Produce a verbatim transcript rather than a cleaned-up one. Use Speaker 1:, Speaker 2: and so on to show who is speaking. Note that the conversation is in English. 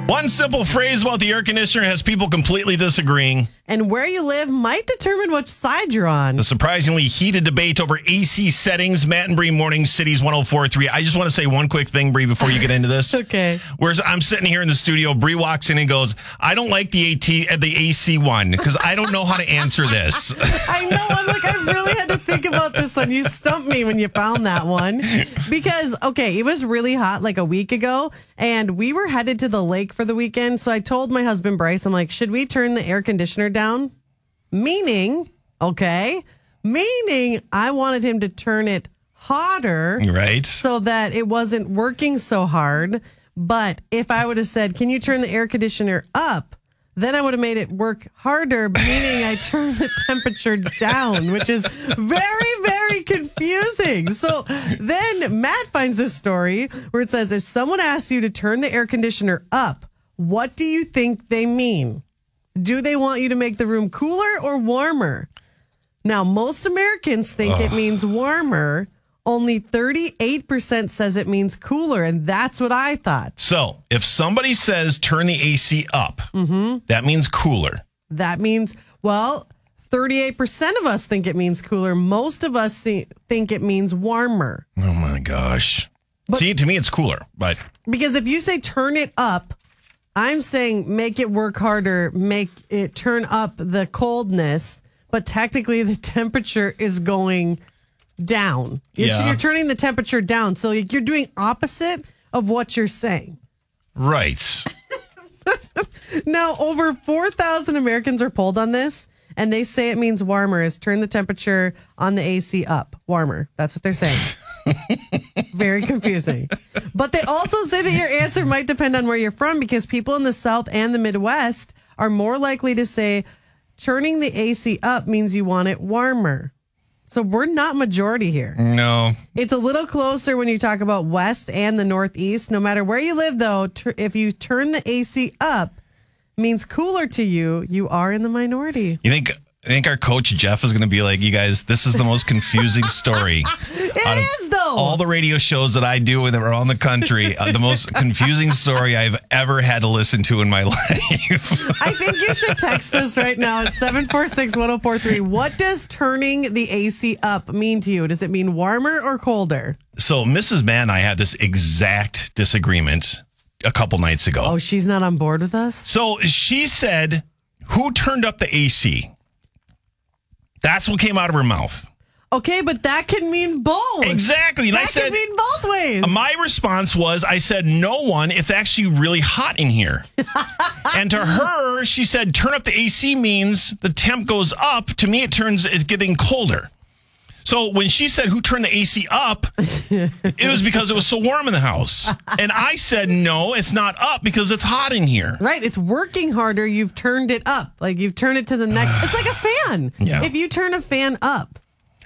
Speaker 1: One simple phrase about the air conditioner has people completely disagreeing.
Speaker 2: And where you live might determine which side you're on.
Speaker 1: The surprisingly heated debate over A C settings. Matt and Bree Morning Cities one oh four point three. I just want to say one quick thing, Bree, before you get into this.
Speaker 2: Okay.
Speaker 1: Whereas I'm sitting here in the studio, Bree walks in and goes, I don't like the AT, the A C one because I don't know how to answer this.
Speaker 2: I know. I'm like, I really had to think about this one. You stumped me when you found that one. Because, okay, it was really hot like a week ago, and we were headed to the lake for the weekend. So I told my husband, Bryce, I'm like, should we turn the air conditioner down? Meaning, okay, meaning I wanted him to turn it hotter.
Speaker 1: Right.
Speaker 2: So that it wasn't working so hard. But if I would have said, can you turn the air conditioner up? Then I would have made it work harder, meaning I turned the temperature down, which is very, very confusing. So then Matt finds this story where it says, if someone asks you to turn the air conditioner up, what do you think they mean? Do they want you to make the room cooler or warmer? Now, most Americans think Ugh. it means warmer. Only thirty-eight percent says it means cooler, and that's what I thought.
Speaker 1: So, if somebody says turn the A C up, mm-hmm. that means cooler.
Speaker 2: That means, well, thirty-eight percent of us think it means cooler. Most of us see, think it means warmer.
Speaker 1: Oh, my gosh. But, See, to me, it's cooler. But
Speaker 2: because if you say turn it up, I'm saying make it work harder, make it turn up the coldness, but technically the temperature is going down. You're,
Speaker 1: yeah.
Speaker 2: you're turning the temperature down. So you're doing opposite of what you're saying.
Speaker 1: Right.
Speaker 2: Now, over four thousand Americans are polled on this, and they say it means warmer is turn the temperature on the A C up. Warmer. That's what they're saying. Very confusing. But they also say that your answer might depend on where you're from, because people in the South and the Midwest are more likely to say turning the A C up means you want it warmer. So we're not majority here.
Speaker 1: No.
Speaker 2: It's a little closer when you talk about West and the Northeast. No matter where you live, though, t- if you turn the A C up, means cooler to you, you are in the minority.
Speaker 1: You think I think our coach Jeff is going to be like, you guys, this is the most confusing story.
Speaker 2: It is, though.
Speaker 1: All the radio shows that I do that are around the country, uh, the most confusing story I've ever had to listen to in my life.
Speaker 2: I think you should text us right now at seven four six, one oh four three. What does turning the A C up mean to you? Does it mean warmer or colder?
Speaker 1: So Missus Mann and I had this exact disagreement a couple nights ago.
Speaker 2: Oh, she's not on board with us?
Speaker 1: So she said, who turned up the A C? That's what came out of her mouth.
Speaker 2: Okay, but that can mean both.
Speaker 1: Exactly. And
Speaker 2: that
Speaker 1: I said,
Speaker 2: can mean both ways.
Speaker 1: My response was, I said, no one. It's actually really hot in here. And to her, she said, turn up the A C means the temp goes up. To me, it turns, it's getting colder. So when she said, who turned the A C up, it was because it was so warm in the house. And I said, no, it's not up because it's hot in here.
Speaker 2: Right. It's working harder. You've turned it up. Like you've turned it to the next. It's like a fan.
Speaker 1: Yeah.
Speaker 2: If you turn a fan up,